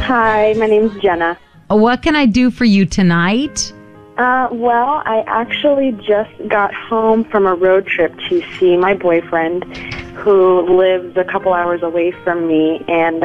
Hi, my name's Jenna. What can I do for you tonight? Well, I actually just got home from a road trip to see my boyfriend, who lives a couple hours away from me, and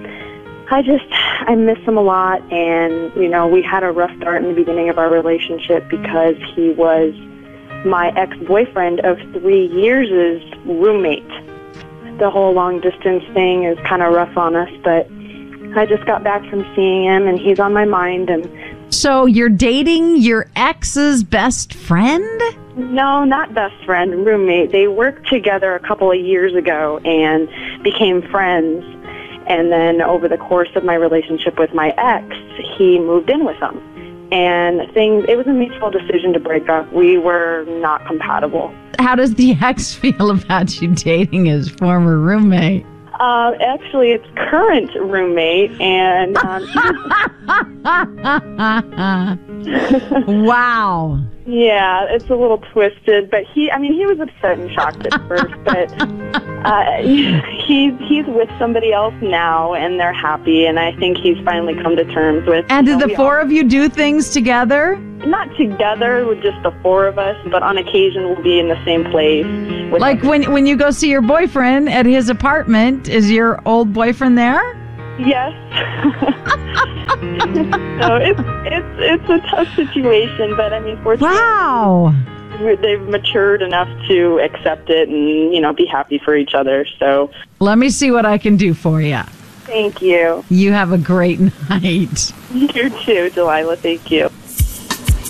I miss him a lot, and, we had a rough start in the beginning of our relationship because he was my ex-boyfriend of 3 years' roommate. The whole long-distance thing is kind of rough on us, but I just got back from seeing him, and he's on my mind, and... So you're dating your ex's best friend? No, not best friend, roommate. They worked together a couple of years ago and became friends. And then over the course of my relationship with my ex, he moved in with them. And it was a mutual decision to break up. We were not compatible. How does the ex feel about you dating his former roommate? Actually, it's current roommate, and wow. Yeah, it's a little twisted, but he was upset and shocked at first, but he's with somebody else now, and they're happy, and I think he's finally come to terms with... And did the four of you do things together? Not together with just the four of us, but on occasion we'll be in the same place. Like when you go see your boyfriend at his apartment, is your old boyfriend there? Yes. So it's a tough situation, but fortunately, wow, they've matured enough to accept it and be happy for each other. So let me see what I can do for you. Thank you. You have a great night. You too, Delilah. Thank you.